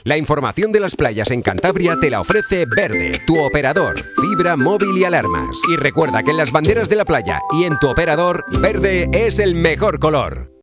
La información de las playas en Cantabria te la ofrece Verde, tu operador, fibra, móvil y alarmas. Y recuerda que en las banderas de la playa y en tu operador, verde es el mejor color.